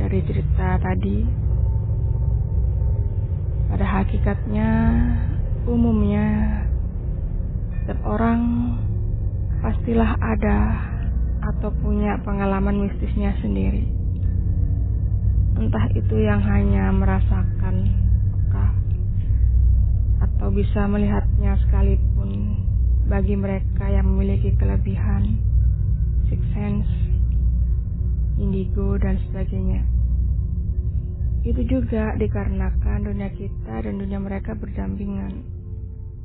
dari cerita tadi, pada hakikatnya, umumnya, setiap orang pastilah ada atau punya pengalaman mistisnya sendiri. Entah itu yang hanya merasakan peka atau bisa melihatnya sekalipun bagi mereka yang memiliki kelebihan, sixth sense, indigo, dan sebagainya. Itu juga dikarenakan dunia kita dan dunia mereka berdampingan.